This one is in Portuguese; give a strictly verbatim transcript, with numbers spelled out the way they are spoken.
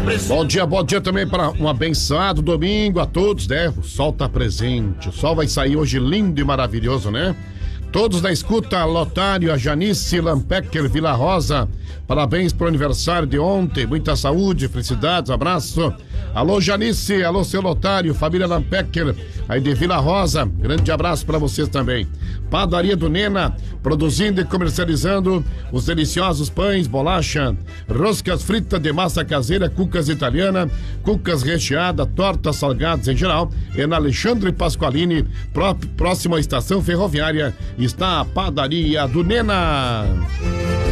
Bom dia, bom dia também para um abençoado domingo a todos, né? O sol tá presente, o sol vai sair hoje lindo e maravilhoso, né? Todos na escuta, Lotário, a Janice Lampecker, Vila Rosa, parabéns pro aniversário de ontem, muita saúde, felicidades, abraço. Alô Janice, alô seu Lotário, família Lampecker, aí de Vila Rosa, grande abraço para vocês também. Padaria do Nena, produzindo e comercializando os deliciosos pães, bolacha, roscas fritas de massa caseira, cucas italiana, cucas recheadas, tortas salgadas em geral. É na Alexandre Pasqualini, pró- próximo à estação ferroviária, está a Padaria do Nena.